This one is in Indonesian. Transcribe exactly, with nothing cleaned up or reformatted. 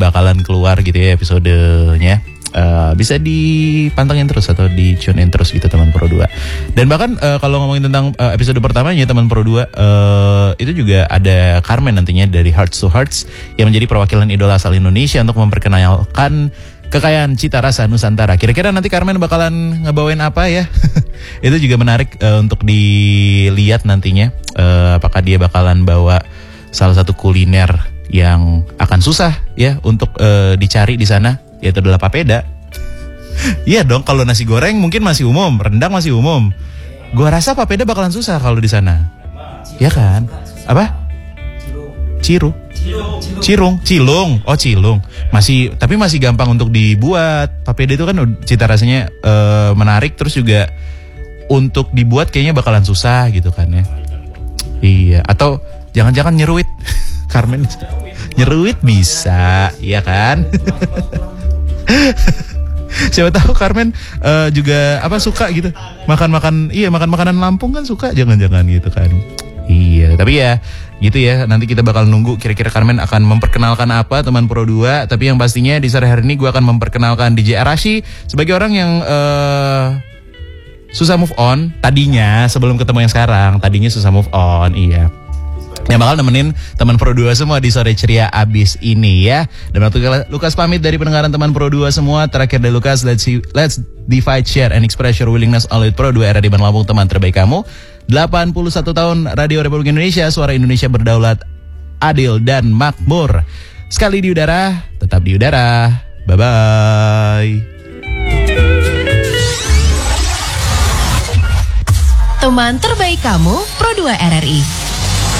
bakalan keluar gitu ya episodenya. Uh, bisa dipantengin terus atau di tune in terus gitu teman Pro dua. Dan bahkan uh, kalau ngomongin tentang uh, episode pertamanya teman Pro dua, uh, itu juga ada Carmen nantinya dari Hearts to Hearts yang menjadi perwakilan idola asal Indonesia untuk memperkenalkan kekayaan cita rasa Nusantara. Kira-kira nanti Carmen bakalan ngebawain apa ya? Itu juga menarik uh, untuk dilihat nantinya. Uh, apakah dia bakalan bawa salah satu kuliner yang akan susah ya untuk uh, dicari di sana, yaitu adalah papeda. Iya dong, kalau nasi goreng mungkin masih umum, rendang masih umum. Gua rasa papeda bakalan susah kalau di sana. Ya kan? Apa? Ciru. Cirung, cilung. Oh, cilung. Masih, tapi masih gampang untuk dibuat. Papeda itu kan cita rasanya uh, menarik, terus juga untuk dibuat kayaknya bakalan susah gitu kan ya. Iya, atau jangan-jangan nyeruit. Carmen nyeruit bisa, iya kan? Siapa tahu Carmen uh, juga apa suka gitu makan-makan, iya makan makanan Lampung kan suka, jangan-jangan gitu kan. Iya, tapi ya gitu ya, nanti kita bakal nunggu kira-kira Carmen akan memperkenalkan apa teman Pro dua. Tapi yang pastinya di sore hari ini gue akan memperkenalkan D J Arashi sebagai orang yang uh, susah move on. Tadinya sebelum ketemu yang sekarang, tadinya susah move on, iya. Yang bakal nemenin teman Pro dua semua di sore ceria abis ini ya. Dan waktu Lukas pamit dari pendengaran teman Pro dua semua. Terakhir dari Lukas, let's see, let's divide, share, and express your willingness all with Pro dua era di Bandung, teman terbaik kamu. delapan puluh satu tahun Radio Republik Indonesia, suara Indonesia berdaulat, adil dan makmur. Sekali di udara, tetap di udara. Bye-bye. Teman terbaik kamu, Pro dua R R I.